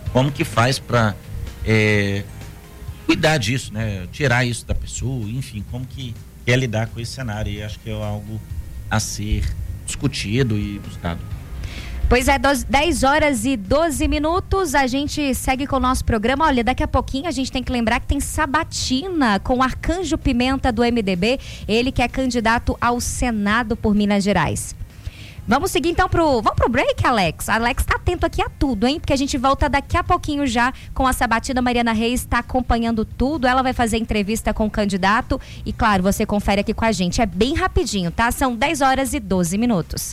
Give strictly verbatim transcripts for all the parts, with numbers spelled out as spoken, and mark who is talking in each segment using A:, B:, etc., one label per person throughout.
A: como que faz para é, cuidar disso, né? Tirar isso da pessoa, enfim, como que quer lidar com esse cenário, e acho que é algo a ser discutido e buscado.
B: Pois é, dez horas e doze minutos, a gente segue com o nosso programa. Olha, daqui a pouquinho a gente tem que lembrar que tem sabatina com o Arcanjo Pimenta do M D B, ele que é candidato ao Senado por Minas Gerais. Vamos seguir então pro, vamos pro break, Alex? Alex tá atento aqui a tudo, hein? Porque a gente volta daqui a pouquinho já com a sabatina. Mariana Reis está acompanhando tudo, ela vai fazer entrevista com o candidato e claro, você confere aqui com a gente, é bem rapidinho, tá? São dez horas e doze minutos.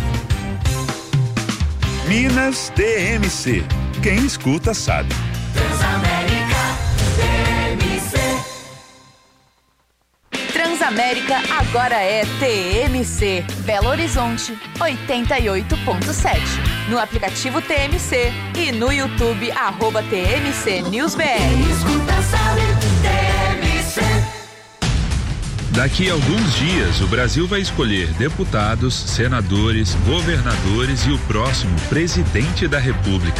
C: Minas T M C. Quem escuta sabe.
D: Transamérica T M C. Transamérica agora é T M C. Belo Horizonte, oitenta e oito ponto sete. No aplicativo T M C e no YouTube, arroba T M C News B R. Quem escuta sabe, T M C.
E: Daqui a alguns dias, o Brasil vai escolher deputados, senadores, governadores e o próximo presidente da República.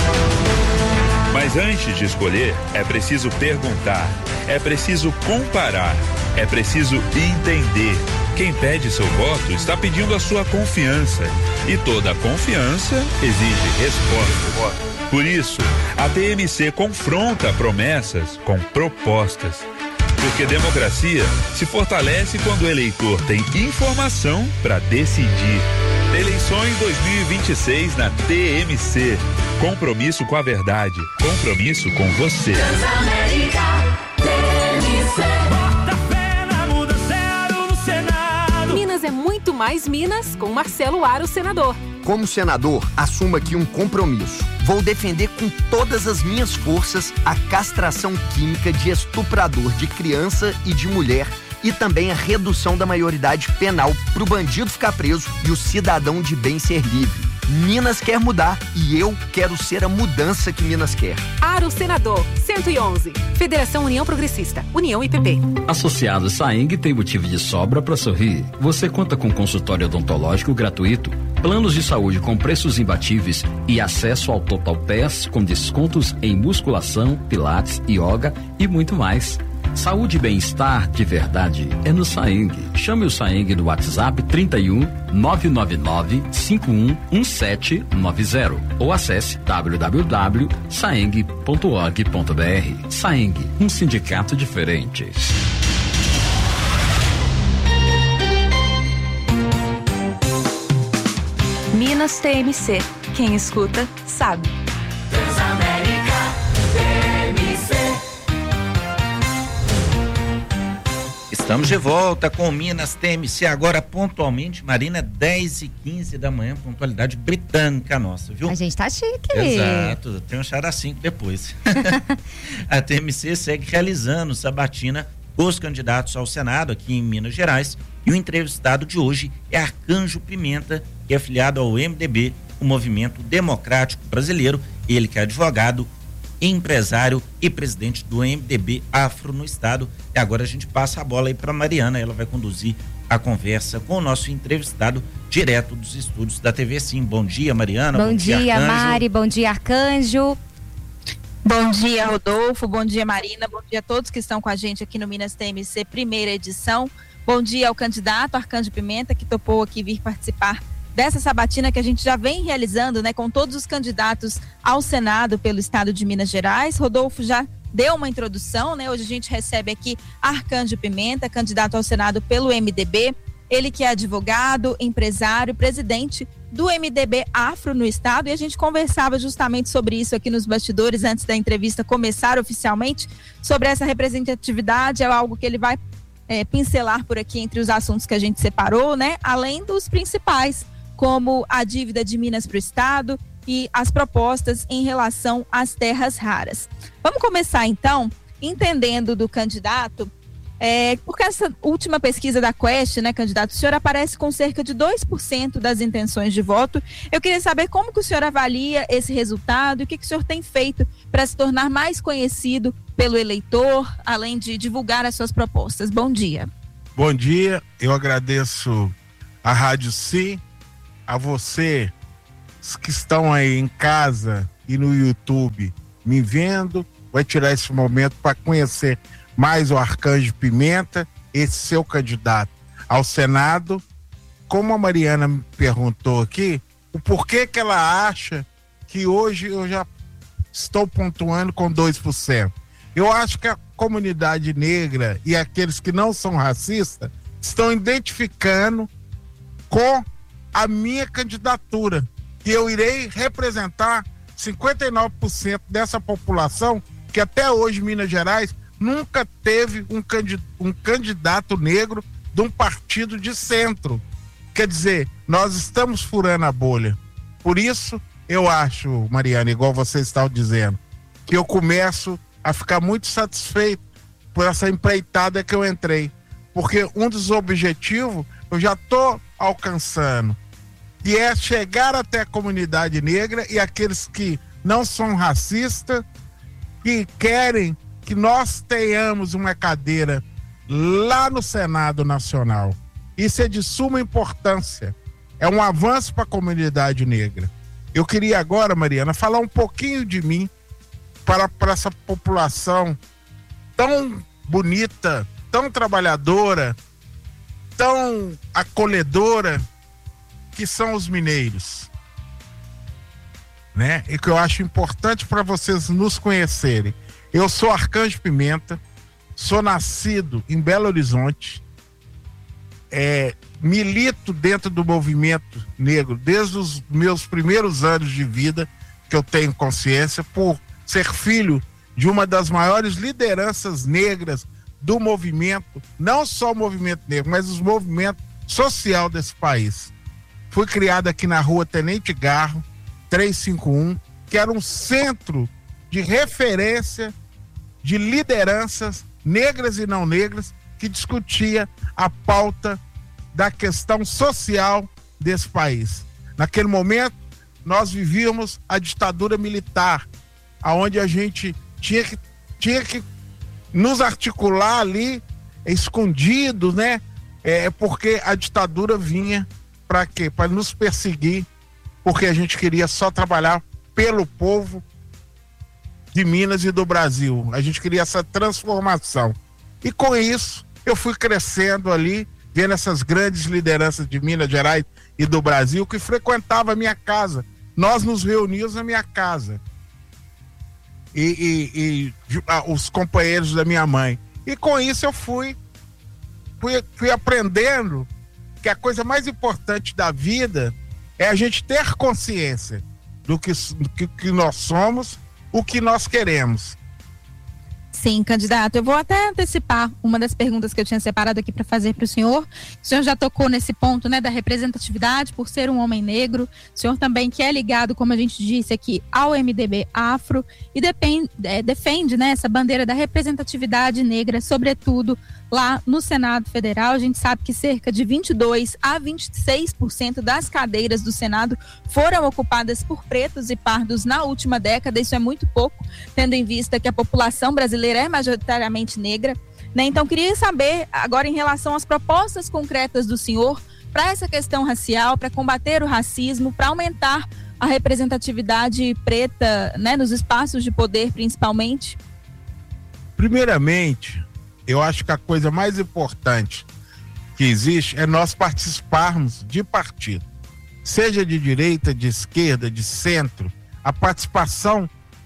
C: Mas antes de escolher, é preciso perguntar, é preciso comparar, é preciso entender. Quem pede seu voto está pedindo a sua confiança. E toda confiança exige resposta. Por isso, a T M C confronta promessas com propostas. Porque democracia se fortalece quando o eleitor tem informação para decidir. Eleições dois mil e vinte e seis na T M C. Compromisso com a verdade. Compromisso com você.
D: Transamérica T M C.
F: Bota fé na muda zero no Senado.
G: Minas é muito mais Minas com Marcelo Aro, senador.
H: Como senador, assumo aqui um compromisso. Vou defender com todas as minhas forças a castração química de estuprador de criança e de mulher e também a redução da maioridade penal para o bandido ficar preso e o cidadão de bem ser livre. Minas quer mudar e eu quero ser a mudança que Minas quer.
G: Aro Senador, cento e onze. Federação União Progressista, União I P P.
I: Associado Saeng tem motivo de sobra para sorrir. Você conta com consultório odontológico gratuito, planos de saúde com preços imbatíveis e acesso ao Total Pass com descontos em musculação, pilates, yoga e muito mais. Saúde e bem-estar de verdade é no Saeng. Chame o Saeng no WhatsApp trinta e um, nove nove nove, cinco um um sete nove zero ou acesse w w w ponto saeng ponto org ponto b r. Saeng, um sindicato diferente.
D: Minas T M C. Quem escuta sabe. Transamérica T M C.
A: Estamos de volta com o Minas T M C, agora pontualmente, Marina, dez e quinze da manhã, pontualidade britânica nossa, viu?
B: A gente tá chique.
A: Exato, tem um chara cinco depois. A T M C segue realizando sabatina os candidatos ao Senado aqui em Minas Gerais, e o entrevistado de hoje é Arcanjo Pimenta, que é afiliado ao M D B, o Movimento Democrático Brasileiro, ele que é advogado, empresário e presidente do M D B Afro no estado. E agora a gente passa a bola aí para Mariana, ela vai conduzir a conversa com o nosso entrevistado direto dos estúdios da T V Sim. Bom dia, Mariana.
B: Bom, bom dia, dia Mari. Bom dia, Arcanjo.
J: Bom dia, Rodolfo. Bom dia, Marina. Bom dia a todos que estão com a gente aqui no Minas T M C, primeira edição. Bom dia ao candidato Arcanjo Pimenta, que topou aqui vir participar dessa sabatina que a gente já vem realizando, né, com todos os candidatos ao Senado pelo estado de Minas Gerais. Rodolfo já deu uma introdução, né? Hoje a gente recebe aqui Arcanjo Pimenta, candidato ao Senado pelo M D B. Ele que é advogado, empresário, presidente do M D B Afro no estado, e a gente conversava justamente sobre isso aqui nos bastidores antes da entrevista começar oficialmente, sobre essa representatividade. É algo que ele vai é, pincelar por aqui entre os assuntos que a gente separou, né? Além dos principais, como a dívida de Minas para o estado e as propostas em relação às terras raras. Vamos começar então entendendo do candidato, é, porque essa última pesquisa da Quest, né, candidato, o senhor aparece com cerca de dois por cento das intenções de voto. Eu queria saber como que o senhor avalia esse resultado e o que, que o senhor tem feito para se tornar mais conhecido pelo eleitor, além de divulgar as suas propostas. Bom dia.
K: Bom dia, eu agradeço a Rádio Sim, a você que estão aí em casa e no YouTube me vendo, vai tirar esse momento para conhecer mais o Arcanjo Pimenta, esse seu candidato ao Senado. Como a Mariana me perguntou aqui, o porquê que ela acha que hoje eu já estou pontuando com dois por cento. Eu acho que a comunidade negra e aqueles que não são racistas estão identificando com a minha candidatura, que eu irei representar cinquenta e nove por cento dessa população que até hoje em Minas Gerais nunca teve um candidato, um candidato negro de um partido de centro. Quer dizer, nós estamos furando a bolha. Por isso, eu acho, Mariana, igual você estava dizendo, que eu começo a ficar muito satisfeito por essa empreitada que eu entrei. Porque um dos objetivos eu já estou alcançando, que é chegar até a comunidade negra e aqueles que não são racistas, que querem que nós tenhamos uma cadeira lá no Senado Nacional. Isso é de suma importância. É um avanço para a comunidade negra. Eu queria agora, Mariana, falar um pouquinho de mim para, para essa população tão bonita, tão trabalhadora, tão acolhedora, que são os mineiros, né? E que eu acho importante para vocês nos conhecerem. Eu sou Arcanjo Pimenta, sou nascido em Belo Horizonte, é, milito dentro do movimento negro desde os meus primeiros anos de vida, que eu tenho consciência, por ser filho de uma das maiores lideranças negras do movimento, não só o movimento negro, mas o movimento social desse país. Fui criado aqui na rua Tenente Garro, trezentos e cinquenta e um, que era um centro de referência de lideranças negras e não negras que discutia a pauta da questão social desse país. Naquele momento, nós vivíamos a ditadura militar, aonde a gente tinha que, tinha que nos articular ali, escondido, né? É porque a ditadura vinha para quê? Para nos perseguir, porque a gente queria só trabalhar pelo povo de Minas e do Brasil. A gente queria essa transformação. E com isso, eu fui crescendo ali, vendo essas grandes lideranças de Minas Gerais e do Brasil que frequentavam a minha casa. Nós nos reuníamos na minha casa. E, e, e os companheiros da minha mãe. E com isso eu fui, fui, fui aprendendo que a coisa mais importante da vida é a gente ter consciência do que, do que, que nós somos, o que nós queremos.
J: Sim, candidato, eu vou até antecipar uma das perguntas que eu tinha separado aqui para fazer para o senhor. O senhor já tocou nesse ponto, né, da representatividade por ser um homem negro. O senhor também que é ligado, como a gente disse aqui, ao M D B Afro e depende, é, defende, né, essa bandeira da representatividade negra, sobretudo lá no Senado Federal. A gente sabe que cerca de vinte e dois a vinte e seis por cento das cadeiras do Senado foram ocupadas por pretos e pardos na última década. Isso é muito pouco, tendo em vista que a população brasileira é majoritariamente negra, né? Então, queria saber agora em relação às propostas concretas do senhor para essa questão racial, para combater o racismo, para aumentar a representatividade preta, né, nos espaços de poder, principalmente.
K: Primeiramente, eu acho que a coisa mais importante que existe é nós participarmos de partido, seja de direita, de esquerda, de centro. A participação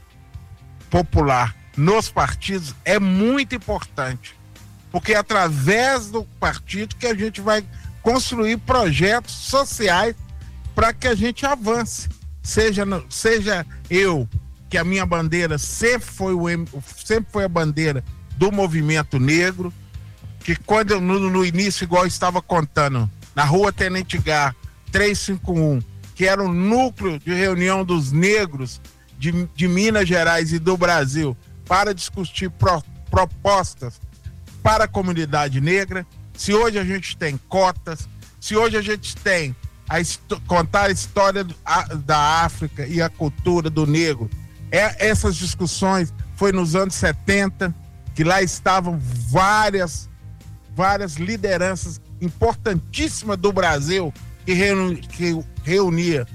K: popular nos partidos é muito importante, porque é através do partido que a gente vai construir projetos sociais para que a gente avance. Seja, seja eu, que a minha bandeira sempre foi, o, sempre foi a bandeira do movimento negro, que quando eu, no, no início, igual eu estava contando, na rua Tenente Garro, trezentos e cinquenta e um, que era o núcleo de reunião dos negros de, de Minas Gerais e do Brasil, para discutir pro, propostas para a comunidade negra. Se hoje a gente tem cotas, se hoje a gente tem a contar a história do, a, da África e a cultura do negro, é, essas discussões foi nos anos setenta, que lá estavam várias, várias lideranças importantíssimas do Brasil, que, reuni, que reunia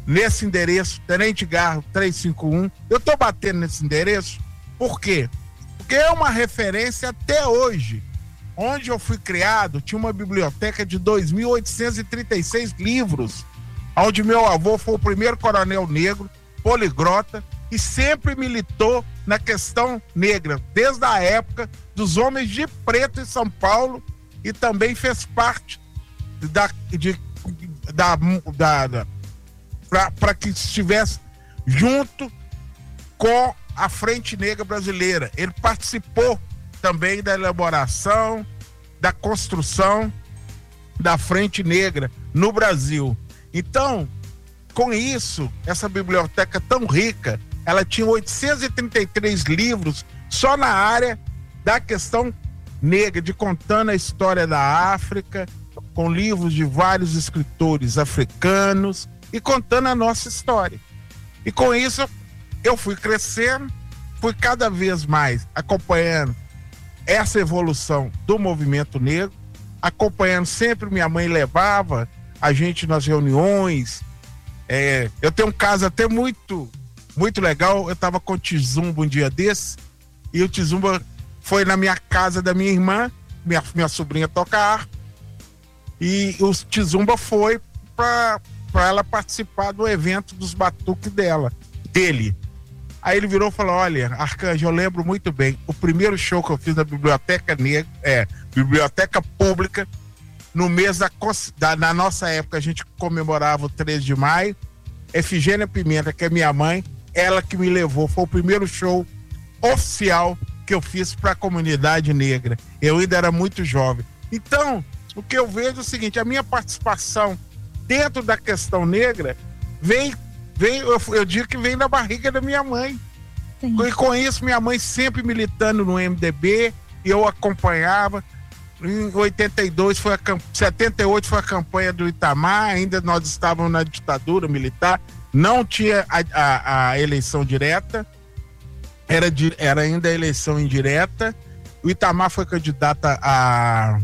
K: nesse endereço, Tenente Garro trezentos e cinquenta e um. Eu tô batendo nesse endereço, por quê? Porque é uma referência até hoje. Onde eu fui criado, tinha uma biblioteca de dois mil oitocentos e trinta e seis livros, onde meu avô foi o primeiro coronel negro, poliglota, e sempre militou na questão negra, desde a época dos homens de preto em São Paulo, e também fez parte da, de, da, da, da para que estivesse junto com a Frente Negra Brasileira. Ele participou também da elaboração, da construção da Frente Negra no Brasil. Então, com isso, essa biblioteca tão rica, ela tinha oitocentos e trinta e três livros só na área da questão negra, de contando a história da África, com livros de vários escritores africanos e contando a nossa história. E com isso, eu fui crescendo, fui cada vez mais acompanhando essa evolução do movimento negro, acompanhando sempre, minha mãe levava a gente nas reuniões. É, eu tenho um caso até muito, muito legal. Eu estava com o Tizumba um dia desse, e o Tizumba foi na minha casa da minha irmã, minha, minha sobrinha toca harpa, e o Tizumba foi para ela participar do evento dos batuques dela, dele. Aí ele virou e falou: olha, Arcanjo, eu lembro muito bem, o primeiro show que eu fiz na Biblioteca Negra, é, Biblioteca Pública, no mês da, da na nossa época a gente comemorava o treze de maio, Efigênia Pimenta, que é minha mãe, ela que me levou, foi o primeiro show oficial que eu fiz para a comunidade negra. Eu ainda era muito jovem. Então, o que eu vejo é o seguinte: a minha participação dentro da questão negra vem Vem, eu, eu digo que vem da barriga da minha mãe. Sim. E com isso, minha mãe sempre militando no M D B, eu acompanhava. Em oitenta e dois, foi a, setenta e oito foi a campanha do Itamar, ainda nós estávamos na ditadura militar, não tinha a, a, a eleição direta, era, de, era ainda a eleição indireta. O Itamar foi candidato a,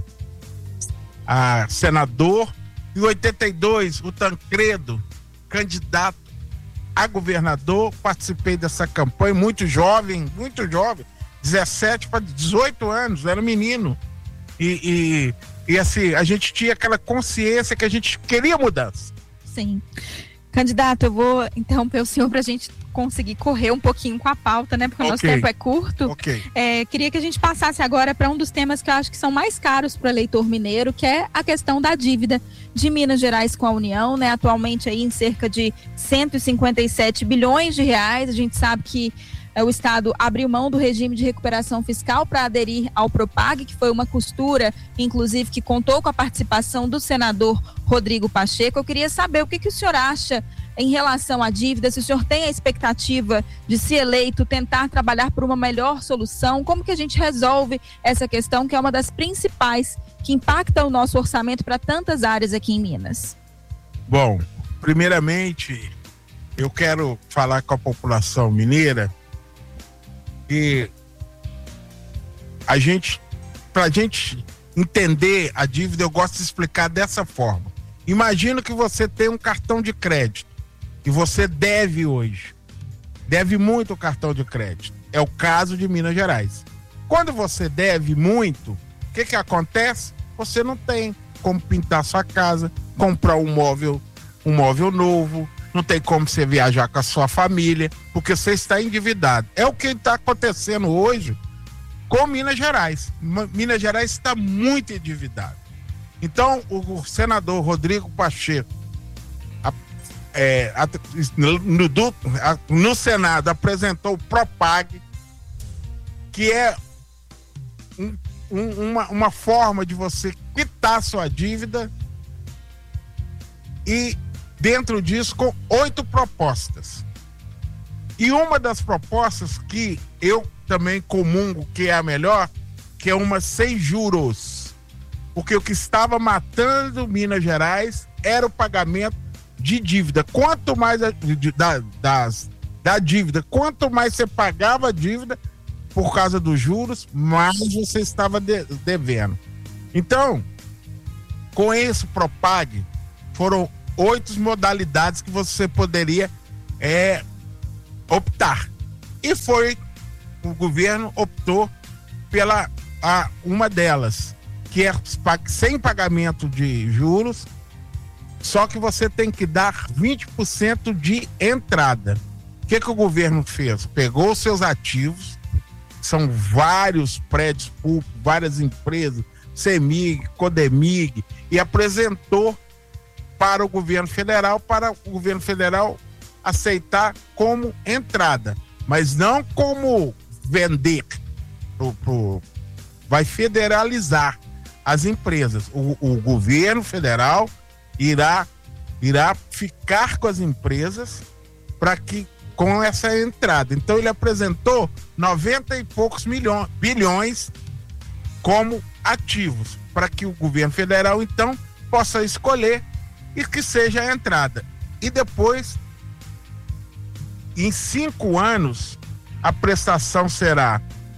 K: a senador. Em oitenta e dois, o Tancredo, candidato a governador, participei dessa campanha, muito jovem, muito jovem, dezessete para dezoito anos, era menino. E, e, e assim, a gente tinha aquela consciência que a gente queria mudança.
J: Sim. Candidato, eu vou interromper o senhor para a gente conseguir correr um pouquinho com a pauta, né? Porque o nosso
K: okay.
J: tempo é curto.
K: Okay.
J: É, queria que a gente passasse agora para um dos temas que eu acho que são mais caros para o eleitor mineiro, que é a questão da dívida de Minas Gerais com a União, né? Atualmente aí em cerca de cento e cinquenta e sete bilhões de reais. A gente sabe que é, o Estado abriu mão do regime de recuperação fiscal para aderir ao Propag, que foi uma costura, inclusive, que contou com a participação do senador Rodrigo Pacheco. Eu queria saber o que, que o senhor acha em relação à dívida, se o senhor tem a expectativa de, se eleito, tentar trabalhar por uma melhor solução. Como que a gente resolve essa questão, que é uma das principais, que impacta o nosso orçamento para tantas áreas aqui em Minas?
K: Bom, primeiramente, eu quero falar com a população mineira que a gente, para a gente entender a dívida, eu gosto de explicar dessa forma. Imagina que você tem um cartão de crédito e você deve hoje, deve muito o cartão de crédito. É o caso de Minas Gerais. Quando você deve muito, o que que acontece? Você não tem como pintar sua casa, comprar um móvel, um móvel novo, não tem como você viajar com a sua família, porque você está endividado. É o que está acontecendo hoje com Minas Gerais. Minas Gerais está muito endividado. Então, o senador Rodrigo Pacheco, a, é, a, no, do, a, no Senado, apresentou o Propag, que é um, um, uma, uma forma de você quitar sua dívida, e dentro disso com oito propostas. E uma das propostas que eu também comungo que é a melhor, que é uma sem juros. Porque o que estava matando Minas Gerais era o pagamento de dívida. Quanto mais a, de, da, das, da dívida, quanto mais você pagava a dívida por causa dos juros, mais você estava de, devendo. Então, com esse Propag, foram oito modalidades que você poderia é, optar. E foi, o governo optou pela a, uma delas, que é sem pagamento de juros, só que você tem que dar vinte por cento de entrada. O que, que o governo fez? Pegou os seus ativos, são vários prédios públicos, várias empresas, CEMIG, CODEMIG, e apresentou para o governo federal, para o governo federal aceitar como entrada, mas não como vender. Pro, pro, vai federalizar as empresas. O, o governo federal irá, irá ficar com as empresas para que com essa entrada. Então ele apresentou noventa e poucos milhões, bilhões como ativos, para que o governo federal então possa escolher e que seja a entrada. E depois, em cinco anos, a prestação será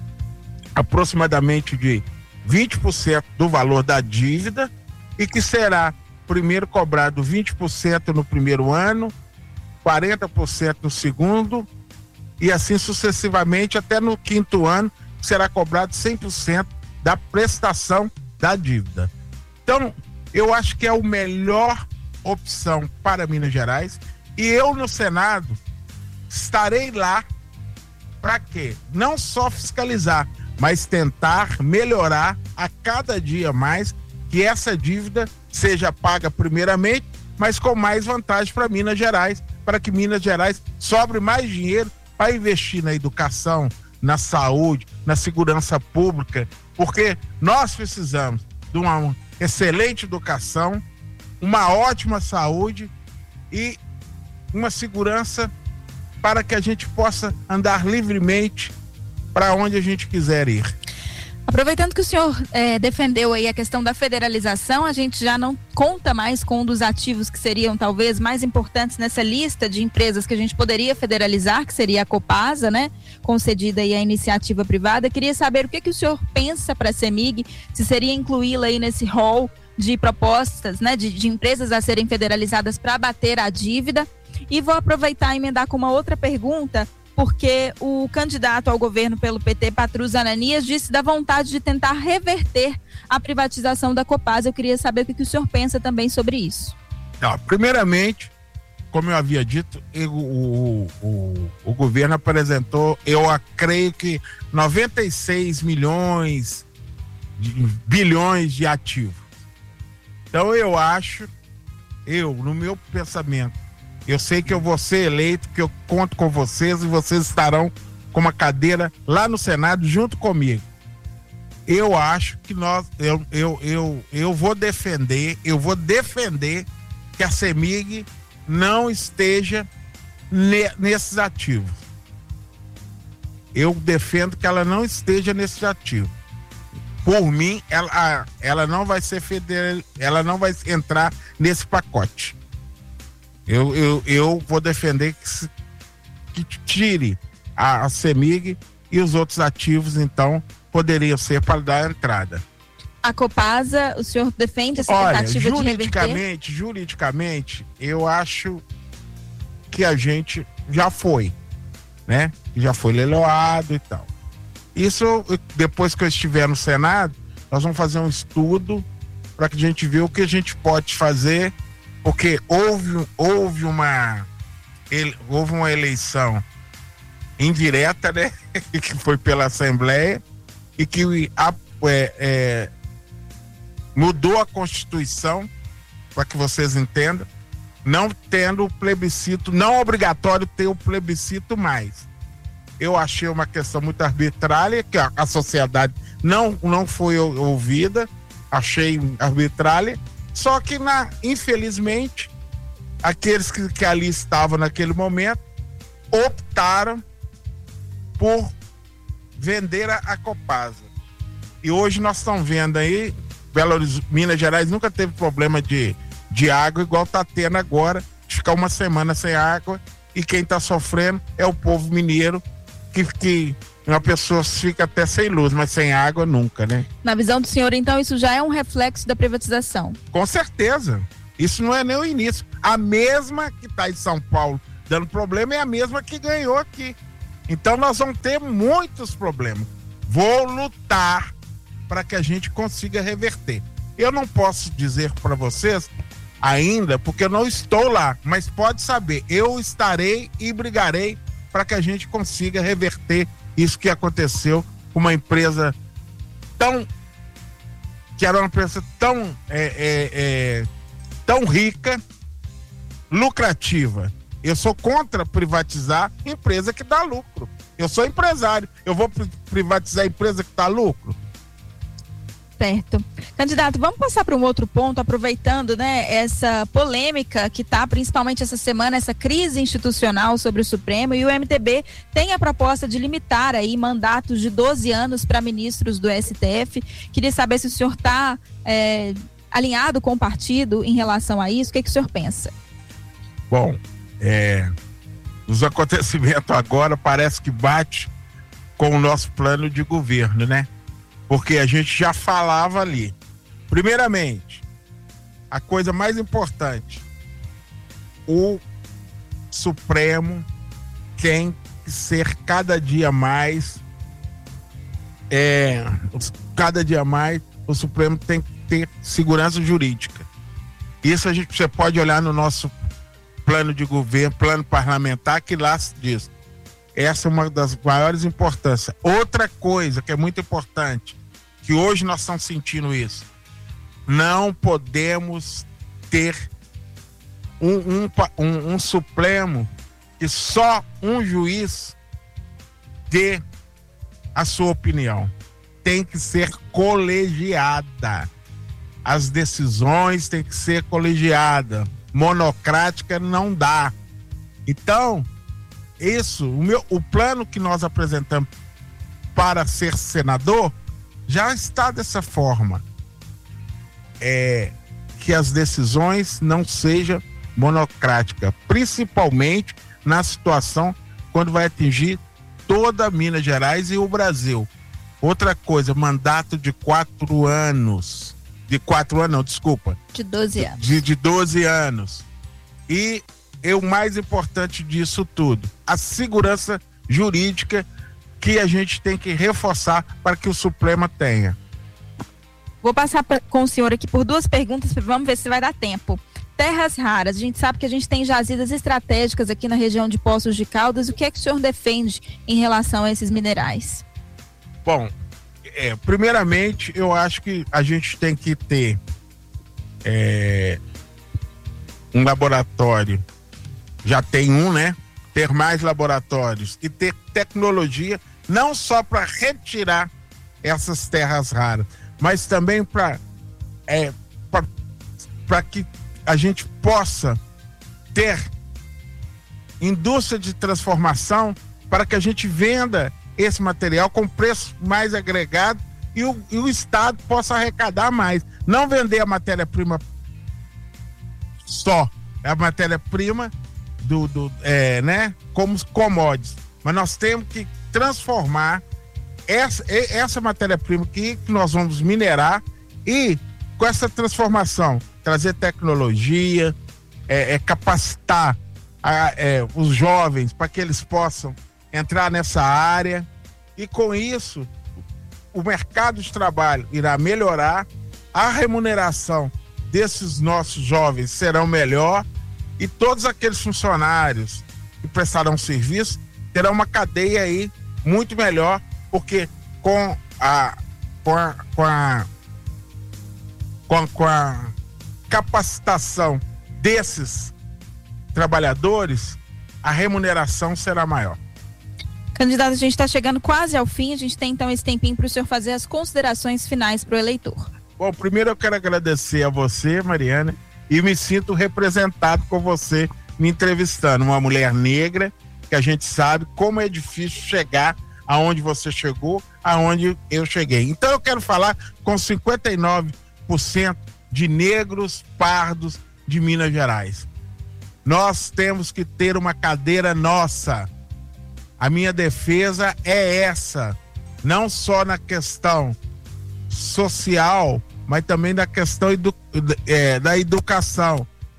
K: aproximadamente de vinte por cento do valor da dívida e que será primeiro cobrado vinte por cento no primeiro ano, quarenta por cento no segundo e assim sucessivamente até no quinto ano será cobrado cem por cento da prestação da dívida. Então, eu acho que é a melhor opção para Minas Gerais e eu no Senado estarei lá para quê? Não só fiscalizar, mas tentar melhorar a cada dia mais que essa dívida seja paga primeiramente, mas com mais vantagem para Minas Gerais, para que Minas Gerais sobre mais dinheiro para investir na educação, na saúde, na segurança pública, porque nós precisamos de uma excelente educação, uma ótima saúde e uma segurança para que a gente possa andar livremente para onde a gente quiser ir.
J: Aproveitando que o senhor eh, defendeu aí a questão da federalização, a gente já não conta mais com um dos ativos que seriam talvez mais importantes nessa lista de empresas que a gente poderia federalizar, que seria a Copasa, né? Concedida aí à iniciativa privada. Queria saber o que, que o senhor pensa para a CEMIG, se seria incluí-la aí nesse rol de propostas, né? De, de empresas a serem federalizadas para abater a dívida. E vou aproveitar e emendar com uma outra pergunta, porque o candidato ao governo pelo P T, Patrus Ananias, disse da vontade de tentar reverter a privatização da Copasa. Eu queria saber o que, que o senhor pensa também sobre isso.
K: Não, primeiramente, como eu havia dito, eu, o, o, o governo apresentou, eu creio que noventa e seis milhões, de, bilhões de ativos. Então eu acho, eu, no meu pensamento, eu sei que eu vou ser eleito, que eu conto com vocês e vocês estarão com uma cadeira lá no Senado junto comigo. Eu acho que nós, eu, eu, eu, eu vou defender, eu vou defender que a CEMIG não esteja ne, nesses ativos. Eu defendo que ela não esteja nesses ativos. Por mim, ela, ela não vai ser federal, ela não vai entrar nesse pacote. Eu, eu, eu vou defender que, que tire a, a CEMIG e os outros ativos, então, poderiam ser para dar a entrada.
J: A Copasa, o senhor defende essa
K: Olha,
J: tentativa de reverter?
K: juridicamente, juridicamente, eu acho que a gente já foi, né? Já foi leiloado e tal. Isso, depois que eu estiver no Senado, nós vamos fazer um estudo para que a gente veja o que a gente pode fazer, porque houve, houve, uma, ele, houve uma eleição indireta, né? Que foi pela Assembleia e que a, é, é, mudou a Constituição, para que vocês entendam, não tendo o plebiscito, não obrigatório ter o plebiscito mais. Eu achei uma questão muito arbitrária, que a, a sociedade não, não foi ouvida, achei arbitrária. Só que, na, infelizmente, aqueles que, que ali estavam naquele momento optaram por vender a, a Copasa. E hoje nós estamos vendo aí, Belo Horizonte, Minas Gerais nunca teve problema de, de água, igual está tendo agora, de ficar uma semana sem água, e quem está sofrendo é o povo mineiro, que, que uma pessoa fica até sem luz, mas sem água nunca, né?
J: Na visão do senhor, então, isso já é um reflexo da privatização?
K: Com certeza. Isso não é nem o início. A mesma que está em São Paulo dando problema é a mesma que ganhou aqui. Então nós vamos ter muitos problemas. Vou lutar para que a gente consiga reverter. Eu não posso dizer para vocês ainda, porque eu não estou lá, mas pode saber, eu estarei e brigarei para que a gente consiga reverter isso que aconteceu com uma empresa tão, que era uma empresa tão, é, é, é, tão rica, lucrativa. Eu sou contra privatizar empresa que dá lucro. Eu sou empresário, eu vou privatizar empresa que dá lucro?
J: Certo. Candidato, vamos passar para um outro ponto, aproveitando, né, essa polêmica que está, principalmente essa semana, essa crise institucional sobre o Supremo, e o M D B tem a proposta de limitar aí mandatos de doze anos para ministros do S T F. Queria saber se o senhor está é, alinhado com o partido em relação a isso. O que, que o senhor pensa?
K: Bom, é, os acontecimentos agora parece que bate com o nosso plano de governo, né? Porque a gente já falava ali. Primeiramente, a coisa mais importante, o Supremo tem que ser cada dia mais, é, cada dia mais, o Supremo tem que ter segurança jurídica. Isso a gente, você pode olhar no nosso plano de governo, plano parlamentar, que lá se diz. Essa é uma das maiores importâncias. Outra coisa que é muito importante, que hoje nós estamos sentindo isso, não podemos ter um, um, um, um Supremo que só um juiz dê a sua opinião. Tem que ser colegiada. As decisões têm que ser colegiadas. Monocrática não dá. Então, isso, o, meu, o plano que nós apresentamos para ser senador já está dessa forma. É que as decisões não sejam monocráticas, principalmente na situação quando vai atingir toda Minas Gerais e o Brasil. Outra coisa, mandato de quatro anos. De quatro anos, não, desculpa.
J: De doze anos.
K: De, de doze anos. E, e o mais importante disso tudo, a segurança jurídica que a gente tem que reforçar para que o Supremo tenha.
J: Vou passar pra, com o senhor aqui por duas perguntas, vamos ver se vai dar tempo. Terras raras, a gente sabe que a gente tem jazidas estratégicas aqui na região de Poços de Caldas. O que é que o senhor defende em relação a esses minerais?
K: Bom, é, primeiramente eu acho que a gente tem que ter é, um laboratório, já tem um, né? Ter mais laboratórios e ter tecnologia, não só para retirar essas terras raras, mas também para é, para que a gente possa ter indústria de transformação para que a gente venda esse material com preço mais agregado e o, e o Estado possa arrecadar mais. Não vender a matéria-prima só, a matéria-prima do, do é, né, como commodities, mas nós temos que transformar essa, essa matéria-prima que nós vamos minerar e com essa transformação trazer tecnologia, é, é, capacitar a, é, os jovens para que eles possam entrar nessa área e com isso o mercado de trabalho irá melhorar, a remuneração desses nossos jovens serão melhor e todos aqueles funcionários que prestarão serviço terão uma cadeia aí muito melhor, porque com a com a, com a, com a, com a capacitação desses trabalhadores, a remuneração será maior.
J: Candidato, a gente está chegando quase ao fim, a gente tem então esse tempinho para o senhor fazer as considerações finais para o eleitor.
K: Bom, primeiro eu quero agradecer a você, Mariana, e me sinto representado com você me entrevistando, uma mulher negra, que a gente sabe como é difícil chegar aonde você chegou, aonde eu cheguei. Então eu quero falar com cinquenta e nove por cento de negros pardos de Minas Gerais. Nós temos que ter uma cadeira nossa. A minha defesa é essa, não só na questão social, mas também na questão edu- é, da educação.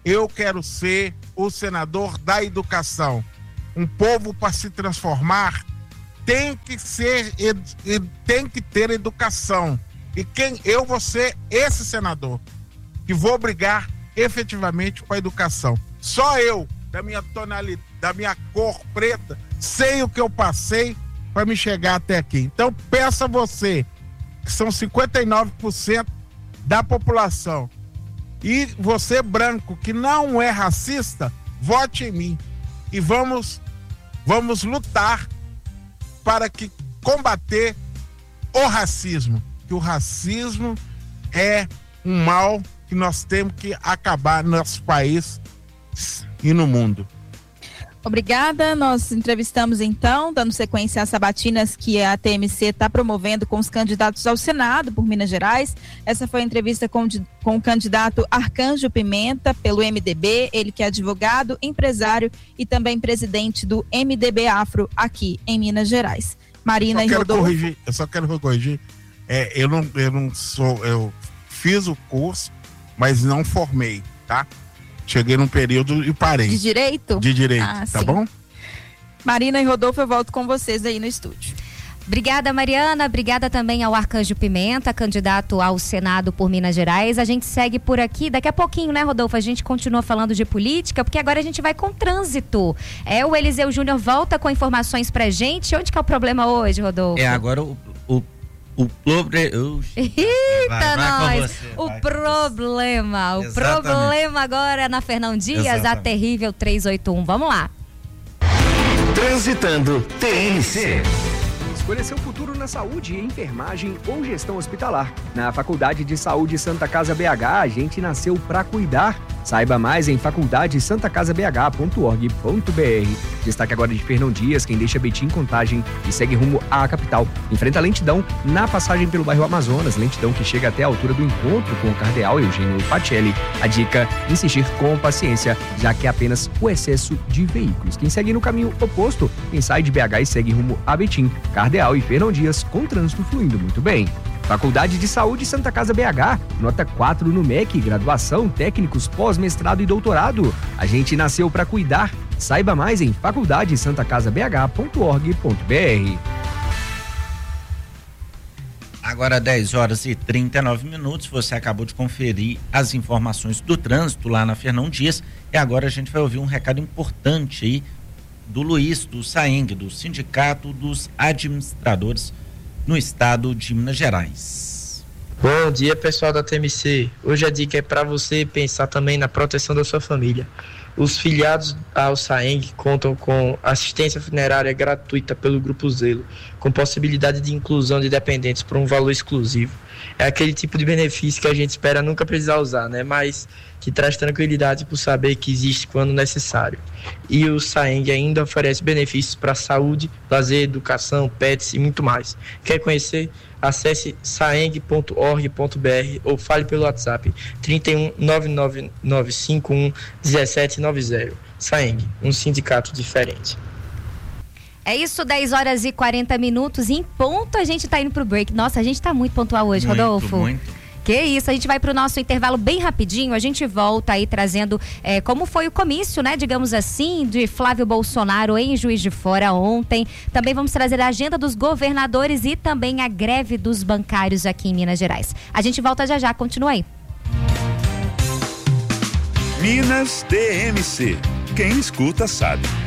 K: eu quero ser o senador da educação. Um povo para se transformar tem que ser, tem que ter educação. E quem eu vou ser esse senador que vou brigar efetivamente com a educação. Só eu, da minha tonalidade, da minha cor preta, sei o que eu passei para me chegar até aqui. Então peço a você, que são cinquenta e nove por cento da população, e você branco que não é racista, vote em mim e vamos vamos lutar para que combater o racismo, que o racismo é um mal que nós temos que acabar no nosso país e no mundo.
J: Obrigada, nós entrevistamos então, dando sequência às sabatinas que a T M C está promovendo com os candidatos ao Senado por Minas Gerais. Essa foi a entrevista com, com o candidato Arcanjo Pimenta, pelo M D B, ele que é advogado, empresário e também presidente do M D B Afro aqui em Minas Gerais. Marina
K: eu
J: e Rodolfo.
K: Corrigir, eu só quero corrigir, é, eu, não, eu não sou, eu fiz o curso, mas não formei, tá? Cheguei num período e parei.
J: De direito?
K: De direito,
J: ah,
K: tá
J: sim.
K: bom?
J: Marina e Rodolfo, eu volto com vocês aí no estúdio.
B: Obrigada, Mariana. Obrigada também ao Arcanjo Pimenta, candidato ao Senado por Minas Gerais. A gente segue por aqui. Daqui a pouquinho, né, Rodolfo? A gente continua falando de política, porque agora a gente vai com trânsito. É, o Eliseu Júnior volta com informações pra gente. Onde que é o problema hoje, Rodolfo?
A: É, agora o... o... O problema.
B: Eita, nós! O
A: vai,
B: problema. O
A: Exatamente.
B: problema agora é na Fernão Dias, Exatamente. A terrível trezentos e oitenta e um. Vamos lá.
L: Transitando T M C.
M: Escolha seu futuro na saúde, enfermagem ou gestão hospitalar. Na Faculdade de Saúde Santa Casa B H, a gente nasceu pra cuidar. Saiba mais em faculdade santa casa b h ponto org ponto b r. Destaque agora de Fernão Dias, quem deixa Betim Contagem e segue rumo à capital. Enfrenta lentidão na passagem pelo bairro Amazonas, lentidão que chega até a altura do encontro com o cardeal Eugênio Pacelli. A dica, insistir com paciência, já que é apenas o excesso de veículos. Quem segue no caminho oposto, quem sai de B H e segue rumo a Betim, Cardeal e Fernão Dias, com trânsito fluindo muito bem. Faculdade de Saúde Santa Casa B H, nota quatro no M E C, graduação, técnicos, pós-mestrado e doutorado. A gente nasceu para cuidar. Saiba mais em faculdade santa casa b h ponto org ponto b r.
A: Agora dez horas e trinta e nove minutos, você acabou de conferir as informações do trânsito lá na Fernão Dias, e agora a gente vai ouvir um recado importante aí do Luiz, do SAENG, do Sindicato dos Administradores no estado de Minas Gerais.
N: Bom dia, pessoal da T M C. Hoje a dica é para você pensar também na proteção da sua família. Os filiados ao SAENG contam com assistência funerária gratuita pelo Grupo Zelo, com possibilidade de inclusão de dependentes por um valor exclusivo. É aquele tipo de benefício que a gente espera nunca precisar usar, né? Mas que traz tranquilidade por saber que existe quando necessário. E o SAENG ainda oferece benefícios para saúde, lazer, educação, pets e muito mais. Quer conhecer? Acesse saeng ponto org ponto b r ou fale pelo WhatsApp trinta e um, nove nove nove cinco um, um sete nove zero. SAENG, um sindicato diferente.
B: É isso, dez horas e quarenta minutos. Em ponto a gente tá indo pro break. Nossa, a gente tá muito pontual hoje,
A: muito,
B: Rodolfo.
A: Muito.
B: Que isso, a gente vai pro nosso intervalo bem rapidinho, a gente volta aí trazendo é, como foi o comício, né, digamos assim, de Flávio Bolsonaro em Juiz de Fora ontem. Também vamos trazer a agenda dos governadores e também a greve dos bancários aqui em Minas Gerais. A gente volta já já, continua aí.
C: Minas T M C. Quem escuta sabe.